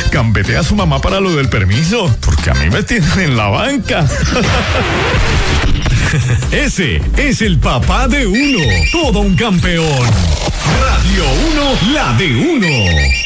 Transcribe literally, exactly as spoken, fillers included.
Gambete a su mamá para lo del permiso, porque a mí me tienen en la banca. Ese es el papá de uno, todo un campeón. Radio uno, la de uno.